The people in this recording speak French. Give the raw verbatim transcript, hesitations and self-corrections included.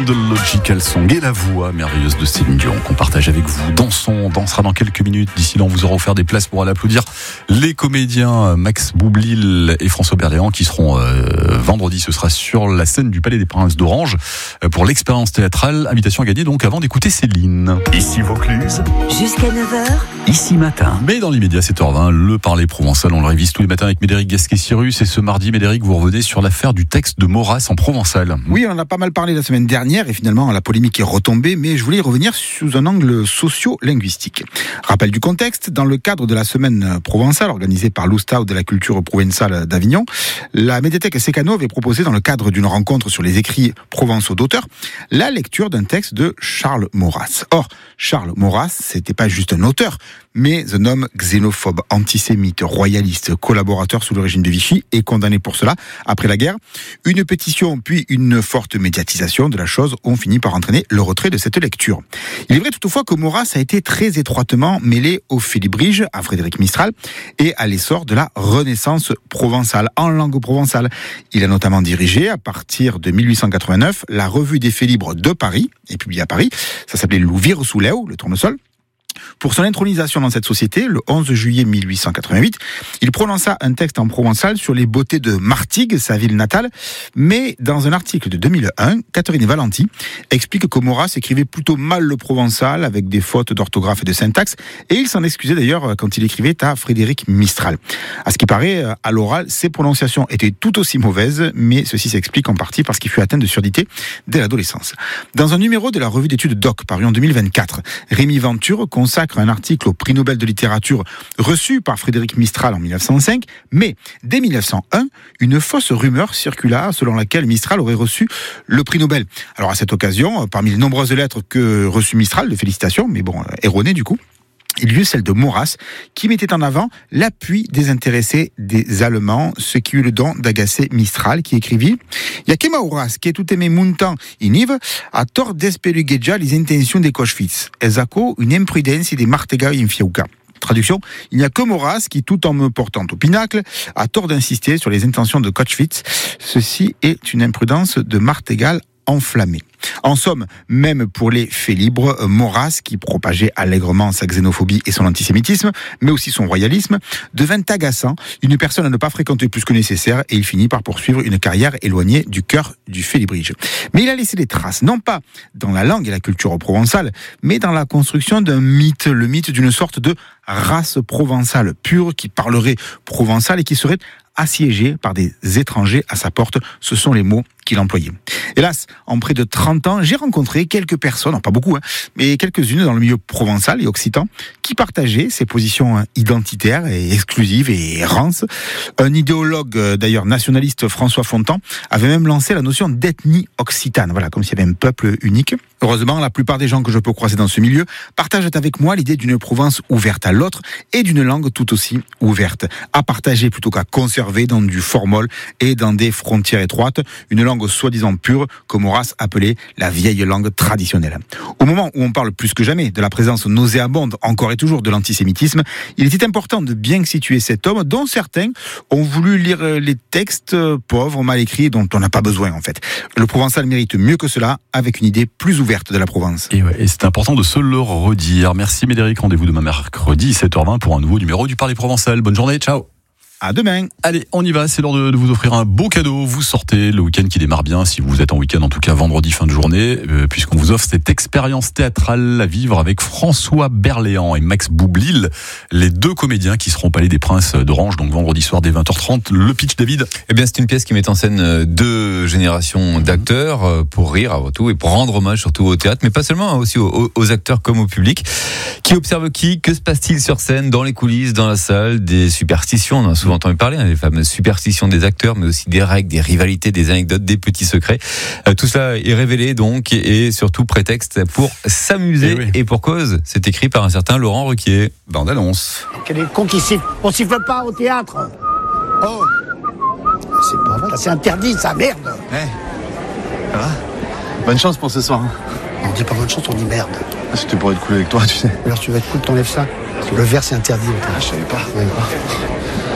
The Logical Song et la voix merveilleuse de Céline Dion qu'on partage avec vous. Dansons, on dansera dans quelques minutes. D'ici là, on vous aura offert des places pour aller applaudir les comédiens Max Boublil et François Berléand qui seront euh, vendredi. Ce sera sur la scène du Palais des Princes d'Orange euh, pour l'expérience théâtrale. Invitation à gagner donc avant d'écouter Céline. Ici Vaucluse. Jusqu'à neuf heures. Ici matin. Mais dans l'immédiat, sept heures vingt, le Parler provençal, on le révise tous les matins avec Médéric Gasquet-Cyrus. Et ce mardi, Médéric, vous revenez sur l'affaire du texte de Maurras en provençal. Oui, on en a pas mal parlé la semaine dernière et finalement la polémique est retombée, mais je voulais y revenir sous un angle socio-linguistique. Rappel du contexte, dans le cadre de la semaine provençale organisée par l'Oustau de la culture provençale d'Avignon, la médiathèque Sécano avait proposé dans le cadre d'une rencontre sur les écrits provençaux d'auteurs, la lecture d'un texte de Charles Maurras. Or, Charles Maurras, c'était pas juste un auteur, mais un homme xénophobe, antisémite, royaliste, collaborateur sous le régime de Vichy et condamné pour cela après la guerre. Une pétition puis une forte médiatisation de la chose ont fini par entraîner le retrait de cette lecture. Il est vrai toutefois que Maurras a été très étroitement mêlé au Félibrige, à Frédéric Mistral et à l'essor de la Renaissance provençale, en langue provençale. Il a notamment dirigé, à partir de mille huit cent quatre-vingt-neuf, la Revue des Faits libres de Paris, et publié à Paris. Ça s'appelait Louvire sous Léo, le tournesol. Pour son intronisation dans cette société, le onze juillet mille huit cent quatre-vingt-huit, il prononça un texte en provençal sur les beautés de Martigues, sa ville natale, mais dans un article de deux mille un, Catherine Valenti explique que Maurras écrivait plutôt mal le provençal, avec des fautes d'orthographe et de syntaxe, et il s'en excusait d'ailleurs quand il écrivait à Frédéric Mistral. À ce qui paraît, à l'oral, ses prononciations étaient tout aussi mauvaises, mais ceci s'explique en partie parce qu'il fut atteint de surdité dès l'adolescence. Dans un numéro de la revue d'études Doc, paru en deux mille vingt-quatre, Rémi Venture consacre un article au prix Nobel de littérature reçu par Frédéric Mistral en mille neuf cent cinq, mais dès mille neuf cent un, une fausse rumeur circula selon laquelle Mistral aurait reçu le prix Nobel. Alors à cette occasion, parmi les nombreuses lettres que reçut Mistral, de félicitations, mais bon, erronées du coup, il y eut celle de Maurras, qui mettait en avant l'appui désintéressé des Allemands, ce qui eut le don d'agacer Mistral, qui écrivit « Ya que Maurras, qui est tout aimé montant inive, a tort d'espelugueja les intentions des Cochefitz. Elles acco une imprudence des Martega in Fiauca. » Traduction, il n'y a que Maurras qui, tout en me portant au pinacle, a tort d'insister sur les intentions de Cochefitz. Ceci est une imprudence de Martegal enflammé. En somme, même pour les faits libres, Maurras, qui propageait allègrement sa xénophobie et son antisémitisme, mais aussi son royalisme, devint agaçant, une personne à ne pas fréquenter plus que nécessaire, et il finit par poursuivre une carrière éloignée du cœur du Félibrige. Mais il a laissé des traces, non pas dans la langue et la culture provençale, mais dans la construction d'un mythe, le mythe d'une sorte de race provençale pure qui parlerait provençal et qui serait assiégé par des étrangers à sa porte. Ce sont les mots qu'il employait. Hélas, en près de trente ans, j'ai rencontré quelques personnes, non pas beaucoup, hein, mais quelques-unes dans le milieu provençal et occitan, qui partageaient ces positions identitaires et exclusives et rances. Un idéologue, d'ailleurs nationaliste, François Fontan, avait même lancé la notion d'ethnie occitane, voilà, comme s'il y avait un peuple unique. Heureusement, la plupart des gens que je peux croiser dans ce milieu partagent avec moi l'idée d'une Provence ouverte à l'autre et d'une langue tout aussi ouverte, à partager plutôt qu'à conserver dans du formol et dans des frontières étroites, une langue soi-disant pure que Maurras appelait la vieille langue traditionnelle. Au moment où on parle plus que jamais de la présence nauséabonde, encore et toujours, de l'antisémitisme, il était important de bien situer cet homme dont certains ont voulu lire les textes pauvres, mal écrits, dont on n'a pas besoin en fait. Le provençal mérite mieux que cela, avec une idée plus ouverte de la Provence. Et, ouais, et c'est important de se le redire. Merci Médéric, rendez-vous demain mercredi sept heures vingt pour un nouveau numéro du Parler provençal. Bonne journée, ciao. À demain. Allez, on y va, c'est l'heure de, de vous offrir un beau cadeau. Vous sortez, le week-end qui démarre bien, si vous êtes en week-end, en tout cas vendredi fin de journée, euh, puisqu'on vous offre cette expérience théâtrale à vivre avec François Berléand et Max Boublil, les deux comédiens qui seront au Palais des Princes d'Orange, donc vendredi soir dès vingt heures trente. Le pitch, David ? Eh bien, c'est une pièce qui met en scène deux générations d'acteurs pour rire avant tout et pour rendre hommage surtout au théâtre, mais pas seulement, aussi aux, aux acteurs comme au public. Qui observe qui ? Que se passe-t-il sur scène, dans les coulisses, dans la salle ? Des superstitions, on en a souvent entendu parler, hein, les fameuses superstitions des acteurs, mais aussi des règles, des rivalités, des anecdotes, des petits secrets. Euh, tout cela est révélé donc, et surtout prétexte pour s'amuser. Et, oui. Et pour cause, c'est écrit par un certain Laurent Ruquier. Bande annonce. Quel est le con qui siffle ? On siffle pas au théâtre. Oh, c'est pas vrai, c'est interdit, ça, merde. Eh, hey, ça va ? Bonne chance pour ce soir. On dit pas bonne chance, on dit merde. C'était pour être cool avec toi, tu sais. Alors tu vas être cool, t'enlèves ça. Le verre, c'est interdit. Ah, je savais pas. Ouais.